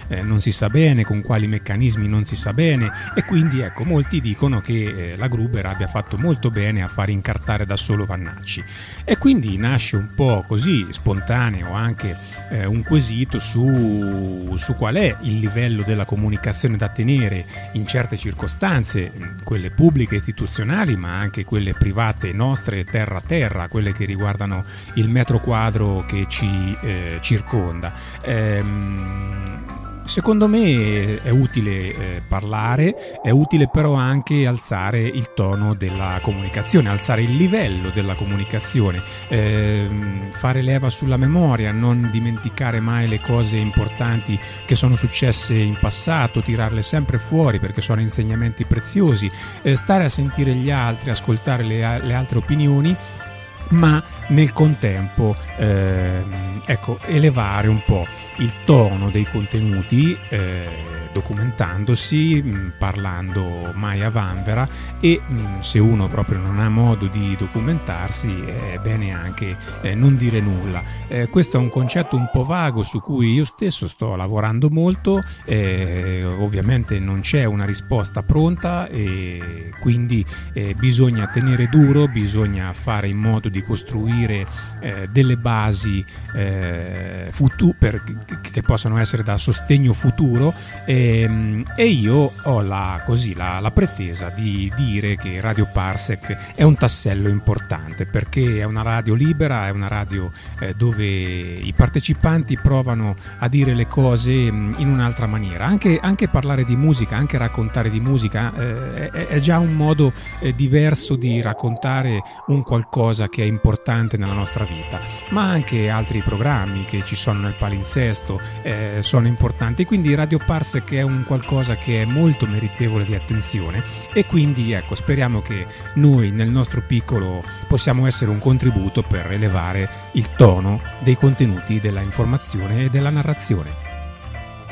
non si sa bene, con quali meccanismi non si sa bene, e quindi ecco, molti dicono che la Gruber abbia fatto molto bene a far incartare da solo Vannacci, e quindi nasce un po' così spontaneo anche un quesito su qual è il livello della comunicazione da tenere in certe circostanze, quelle pubbliche istituzionali ma anche quelle private nostre, terra a terra, quelle che riguardano il metro quadro che ci circonda. Secondo me è utile parlare, è utile però anche alzare il tono della comunicazione, alzare il livello della comunicazione, fare leva sulla memoria, non dimenticare mai le cose importanti che sono successe in passato, tirarle sempre fuori perché sono insegnamenti preziosi, stare a sentire gli altri, ascoltare le altre opinioni, ma nel contempo elevare un po' il tono dei contenuti, documentandosi, parlando mai a vanvera, e se uno proprio non ha modo di documentarsi è bene anche non dire nulla. Questo è un concetto un po' vago su cui io stesso sto lavorando molto, ovviamente non c'è una risposta pronta, e quindi bisogna tenere duro, bisogna fare in modo di costruire delle basi che possano essere da sostegno futuro, e io ho la pretesa di dire che Radio Parsec è un tassello importante, perché è una radio libera, è una radio dove i partecipanti provano a dire le cose in un'altra maniera, anche parlare di musica, anche raccontare di musica è già un modo diverso di raccontare un qualcosa che è importante nella nostra vita, ma anche altri programmi che ci sono nel palinsesto sono importanti, quindi Radio Parsec è un qualcosa che è molto meritevole di attenzione, e quindi ecco, speriamo che noi nel nostro piccolo possiamo essere un contributo per elevare il tono dei contenuti della informazione e della narrazione.